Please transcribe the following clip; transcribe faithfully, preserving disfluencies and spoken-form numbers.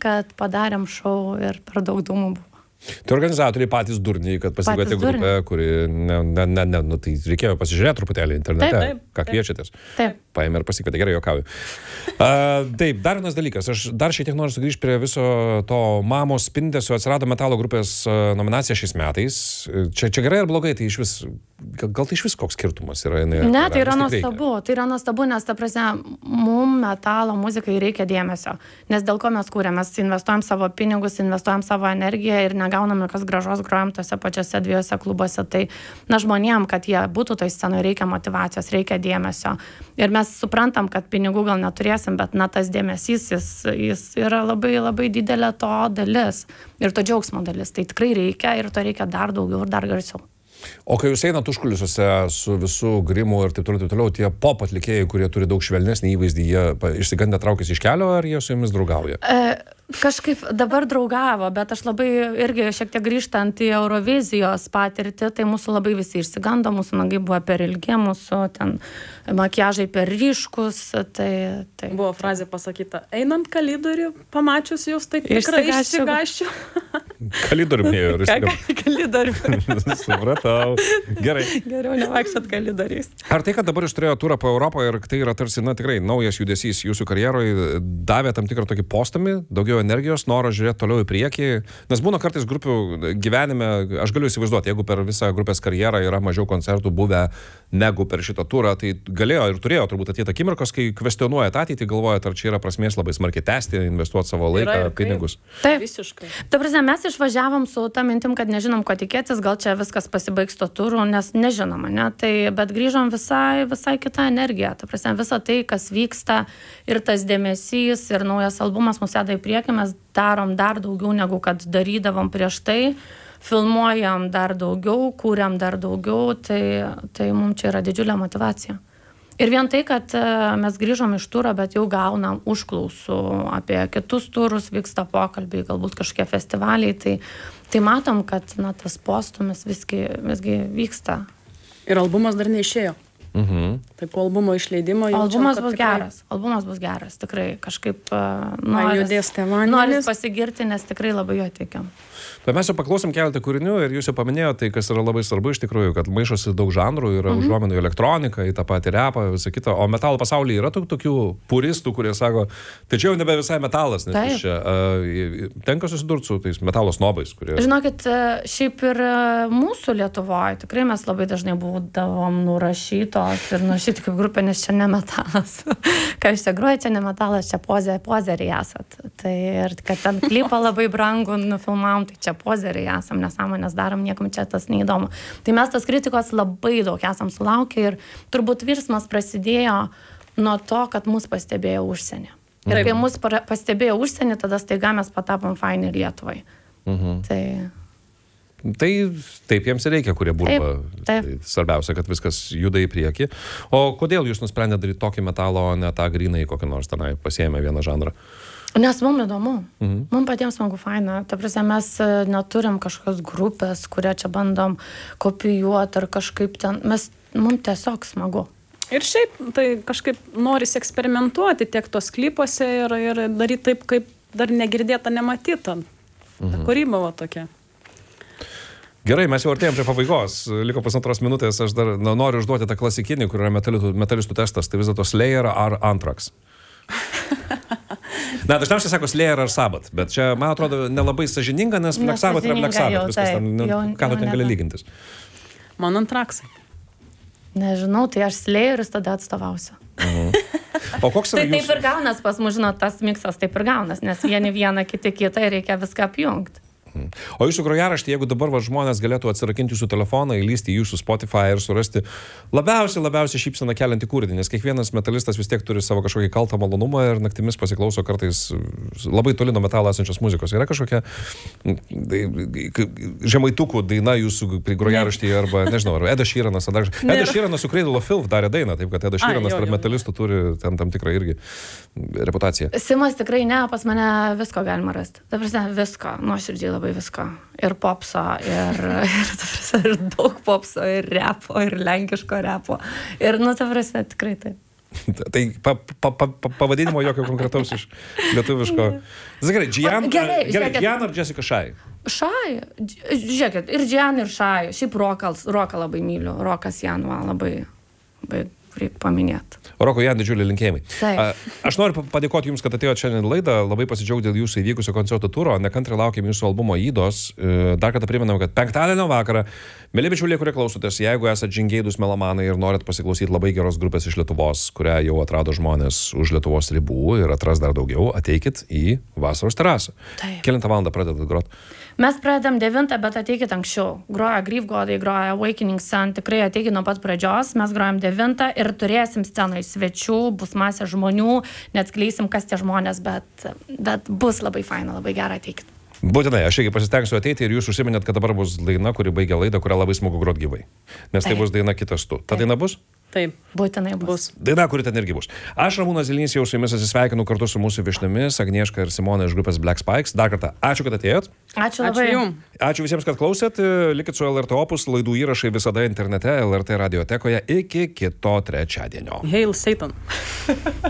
kad padarėm šou ir per daug dūmų buvo. Tai organizatoriai patys durniai, kad pasikvietė grupę, kuri, ne, ne, ne, ne, nu, tai reikėjo pasižiūrėti truputėlį internete, taip, taip, ką kviečiatės. Taip. Paėmė ir pasikvietė, gerai juokauju. Uh, taip, dar vienas dalykas, aš dar šiek tiek noriu sugrįžti prie viso to mamos spindesio, atsirado metalo grupės uh, nominacija šiais metais. Čia, čia gerai ar blogai, tai iš vis, gal, gal tai iš vis koks skirtumas yra? Ne, ne tai yra nuostabu, tai yra nuostabu, nes ta prasme, mum metalo muzikai reikia dėmesio, nes dėl ko mes kūrėm, mes investuojam savo pinigus, investuojam savo energiją ir negaunam jokios gražos, grojam tose pačiose dviejose klubuose, tai na žmonėm, kad jie būtų toj scenoje, reikia motyvacijos, reikia dėmesio. Ir mes suprantam, kad pinigų gal neturėsim, bet na tas dėmesys, jis, jis yra labai, labai didelė to dalis ir to džiaugsmo dalis. Tai tikrai reikia ir to reikia dar daugiau ir dar garsiau. O kai jūs einat užkulisiuose su visų grimu ir taip toliau, taip toliau, tie pop atlikėjai, kurie turi daug švelnesnį įvaizdį, jie išsigandę traukiasi iš kelio ar jie su jumis draugauja? E, kažkaip dabar draugavo, bet aš labai irgi šiek tiek grįžtant į Eurovizijos patirtį, tai mūsų labai visi išsigando, mūsų nagai buvo per ilgi, mūsų ten makiažai per ryškus, tai... tai buvo frazė pasakyta, einant kalidorių, pamačius jūs, tai tikrai išsigaščiu. Kalidorių minėjo ir išsigaščiu. Kalidorių. Supratau. Gerai. Geriau nevaikščiot kalidoriais. Ar tai, kad dabar jūs turėjo turą po Europą ir tai yra tarsi, na tikrai, naujas judesys jūsų karjeroje, davė tam tikrą tokį postumį, daugiau energijos, noro žiūrėti toliau į priekį? Nes būna kartais grupių gyvenime, aš galiu įsivaizduoti, jeigu per visą grupės karjerą yra mažiau koncertų buvę negu per šitą turą, tai galėjo ir turėjo turbūt ateiti akimirkos, kai kvestionuojat ateitį, galvojat, ar čia yra prasmės labai smarkiai tęsti, investuoti savo laiką, yra, pinigus. Taip, visiškai. Ta prasme, mes išvažiavom su ta mintim, kad nežinom, ko tikėtis, gal čia viskas pasibaigs to turų, nes nežinom, ne? Tai, bet grįžom visai, visai kitą energiją. Ta prasme, visa tai, kas vyksta ir tas dėmesys ir naujas albumas mus veda į priekį, mes darom dar daugiau negu kad darydavom prieš tai. Filmuojam dar daugiau, kūriam dar daugiau, tai, tai mums čia yra didžiulė motyvacija. Ir vien tai, kad mes grįžom iš turą, bet jau gaunam užklausų apie kitus turus, vyksta pokalbiai, galbūt kažkokie festivaliai, tai, tai matom, kad na, tas postumis visgi, visgi vyksta. Ir albumas dar neišėjo. Mhm. Tai po albumo išleidimo jaučiam, albumas kad bus tikrai... geras, albumas bus geras, tikrai kažkaip uh, noris, noris noris pasigirti, nes tikrai labai jo tikiam. Bet mes jau paklausom keletą kūrinių ir jūs jau paminėjote tai, kas yra labai svarbu iš tikrųjų, kad maišosi daug žanrų, yra mm-hmm. užuominų į elektroniką, į tą patį repą, visą kitą. O metalo pasaulyje yra tų, tokių puristų, kurie sako, tai čia jau nebe visai metalas, nes čia uh, tenka susidurti su tais metalo snobais, kurie... Žinokit, šiaip ir mūsų Lietuvoje tikrai mes labai dažnai būdavom nurašytos ir nurašyti kaip grupė, nes čia ne metalas. Ką iš tikrųjų, čia ne metalas, čia pozė, pozeriai esat. Tai ir kad ten klipą labai brangų nufilmavom, tai čia pozeriai esam, nesąmonės darom, niekam čia tas neįdomu. Tai mes tas kritikos labai daug esam sulaukę ir turbūt virsmas prasidėjo nuo to, kad mus pastebėjo užsienį. Ir kai mus pastebėjo užsienį, tada staiga mes patapom faini Lietuvai. Mhm. Tai... Tai taip jiems reikia, kurie burba. Taip, taip. Tai svarbiausia, kad viskas juda į priekį. O kodėl jūs nusprendėte daryti tokį metalą, o ne tą gryną į kokį nors tenai pasiėmę vieną žanrą? Nes mums įdomu. Mhm. Mums patiems smagu, faina. Ta prasme, mes neturim kažkokios grupės, kurią čia bandom kopijuoti ar kažkaip ten. Mes, mums tiesiog smagu. Ir šiaip tai kažkaip norisi eksperimentuoti tiek tos klipuose ir, ir daryti taip, kaip dar negirdėta, nematyta. Mhm. Ta kūryba va tokia. Gerai, mes jau artėjom prie pabaigos. Liko pusantros minutės, aš dar na, noriu užduoti tą klasikinį, kur yra metalistų, metalistų testas. Tai vis dėlto Slayer ar Anthrax? Na, dažniausiai sako Slayer ar Sabbath, bet čia, man atrodo, nelabai sąžininga, nes Black Sabbath yra Black Sabbath. Viskas ten, nu, jau, ką tu ten gali nebe. lygintis? Man Anthraxai. Nežinau, tai aš Slayerius tada atstovausiu. Mhm. O koks yra tai jūsų... taip ir gaunas pas mus, žinot, tas miksas taip ir gaunas, nes vieni vieną, kiti kitą ir reikia viską apjungti. O jūsų grojaraštį, jeigu dabar va, žmonės galėtų atsirakinti jūsų telefoną, įlysti jūsų Spotify ir surasti labiausiai, labiausiai šypseną keliantį kūrinį, nes kiekvienas metalistas vis tiek turi savo kažkokį kaltą malonumą ir naktimis pasiklauso kartais labai toli nuo metalo esančios muzikos. Yra kažkokia žemaitukų daina jūsų grojaraštyje arba, nežinau, ar Edas Sheeranas. Edas Sheeranas su Cradle of Filth darė dainą, taip kad Edas Sheeranas tarp metalistų turi ten tam tikrą irgi reputaciją. Simas tikrai ne, pas mane visko galima rasti. Ta prasme, visko, nuoširdžiai labai visko. Ir popso, ir, ir, ir daug popso, ir repo, ir lenkiško repo. Ir, nu, ta prasme, tikrai taip. Tai pa, pa, pa, pavadinimo jokio konkretaus iš lietuviško. Gerai, Gian, Gerai, gerai, žiūrėkit. Gian ar Jessica Shy? Shy. Dž- Žiūrėkit, ir Gian, ir Shy. Šiaip Roką, Roką labai myliu. Rokas Jan, va, labai, labai reikia paminėti. Roko Jan, didžiuliai linkėjimai. Taip. A, Aš noriu pa- padėkoti Jums, kad atėjote šiandien į laidą, labai pasidžiaugti dėl Jūsų įvykusio koncerto turo, nekantrai laukiam Jūsų albumo Įdos. E, Dar kartą priminam, kad penktadienio vakarą, mėly bičiuliai, kurie klausotės, jeigu esate žingeidus melomanai ir norit pasiklausyti labai geros grupės iš Lietuvos, kurią jau atrado žmonės už Lietuvos ribų ir atras dar daugiau, ateikit į Vasaros terasą. Taip. Kelintą valandą pradedat grot? Mes pradedam devintą, bet ateikit anksčiau. Groja Grief Godai, groja Awakening Sun, tikrai ateikit nuo pat pradžios. Mes grojam devintą ir turėsim scenoje svečių, bus masė žmonių, neatskleisim, kas tie žmonės, bet, bet bus labai faina, labai gera, ateikit. Būtinai, aš irgi pasistengsiu ateiti ir jūs užsiminėt, kad dabar bus daina, kuri baigia laidą, kurią labai smagu grot gyvai. Nes tai Taip. bus daina Kitas tu. Ta daina bus? Taip, Būtinai bus. bus. Daina, kuri ten irgi bus. Aš, Ramūnas Zilnys, jau su jumis atsisveikinu kartu su mūsų viešniomis, Agnieška ir Simona iš grupės Black Spikes. Dar kartą ačiū, kad atėjot. Ačiū Ačiū labai. jum. Ačiū visiems, kad klausėt. Likit su L R T Opus, laidų įrašai visada internete, L R T radiotekoje. Iki kito trečiadienio. Hail Satan.